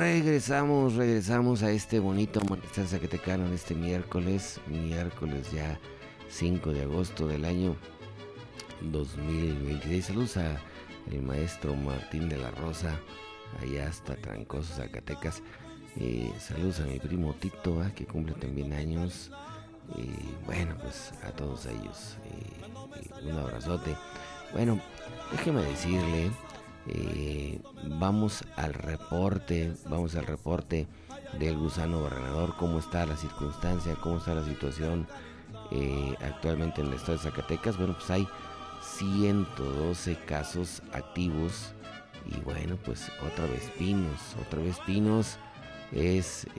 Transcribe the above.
Regresamos a este bonito amanecer zacatecano en este miércoles ya 5 de agosto del año 2026. Saludos a el maestro Martín de la Rosa, allá hasta Trancoso, Zacatecas. Saludos a mi primo Tito, que cumple también años. Bueno, pues a todos ellos un abrazote. Bueno, déjeme decirle, vamos al reporte del gusano barrenador. ¿Cómo está la circunstancia? ¿Cómo está la situación actualmente en el estado de Zacatecas? Bueno, pues hay 112 casos activos y bueno, pues otra vez pinos es